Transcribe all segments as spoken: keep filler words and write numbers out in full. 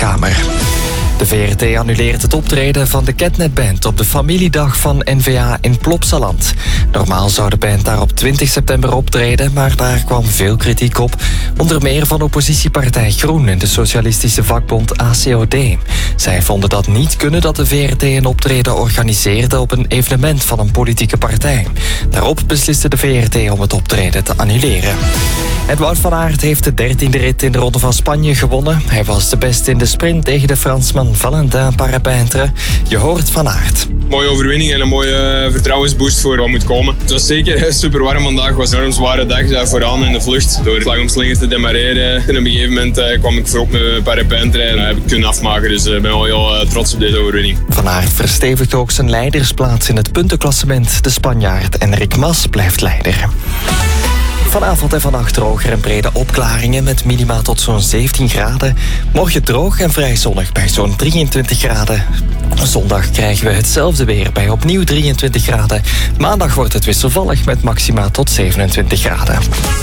Kamer. De V R T annuleert het optreden van de Catnet-band op de familiedag van N V A in Plopsaland. Normaal zou de band daar op twintig september optreden, maar daar kwam veel kritiek op. Onder meer van oppositiepartij Groen en de socialistische vakbond A C O D. Zij vonden dat niet kunnen dat de V R T een optreden organiseerde op een evenement van een politieke partij. Daarop besliste de V R T om het optreden te annuleren. En Wout van Aert heeft de dertiende rit in de Ronde van Spanje gewonnen. Hij was de beste in de sprint tegen de Fransman Valentin Parapintre. Je hoort Van Aert. Mooie overwinning en een mooie vertrouwensboost voor wat moet komen. Het was zeker super warm vandaag. Het was een enorm zware dag vooraan in de vlucht. Door slagomslingers te demareren. En op een gegeven moment kwam ik voorop met Parapintre en heb ik kunnen afmaken. Dus ik ben wel heel trots op deze overwinning. Van Aert verstevigt ook zijn leidersplaats in het puntenklassement. De Spanjaard Enric Mas blijft leider. Vanavond en vannacht droger en brede opklaringen met minima tot zo'n zeventien graden. Morgen droog en vrij zonnig bij zo'n drieëntwintig graden. Zondag krijgen we hetzelfde weer bij opnieuw drieëntwintig graden. Maandag wordt het wisselvallig met maxima tot zevenentwintig graden.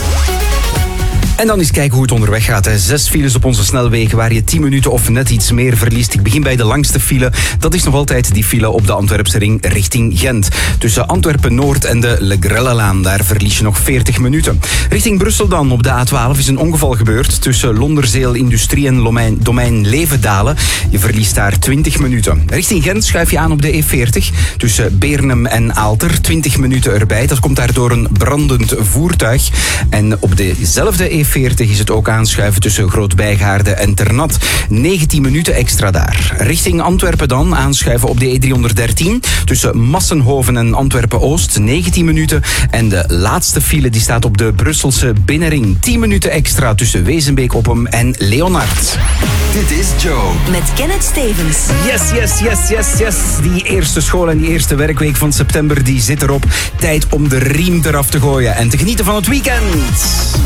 En dan eens kijken hoe het onderweg gaat. Hè. Zes files op onze snelwegen waar je tien minuten of net iets meer verliest. Ik begin bij de langste file. Dat is nog altijd die file op de Antwerpse ring richting Gent. Tussen Antwerpen-Noord en de Le Grellelaan. Daar verlies je nog veertig minuten. Richting Brussel dan. Op de A twaalf is een ongeval gebeurd. Tussen Londerzeel Industrie en Lomein, domein Levendalen. Je verliest daar twintig minuten. Richting Gent schuif je aan op de E veertig. Tussen Beernem en Aalter. twintig minuten erbij. Dat komt daar door een brandend voertuig. En op dezelfde E veertig is het ook aanschuiven tussen Groot-Bijgaarde en Ternat. negentien minuten extra daar. Richting Antwerpen dan aanschuiven op de E driehonderddertien. Tussen Massenhoven en Antwerpen-Oost. negentien minuten. En de laatste file die staat op de Brusselse binnenring. tien minuten extra tussen Wezenbeek-Oppem en Leonard. Dit is Joe. Met Kenneth Stevens. Yes, yes, yes, yes, yes. Die eerste school en die eerste werkweek van september die zit erop. Tijd om de riem eraf te gooien en te genieten van het weekend.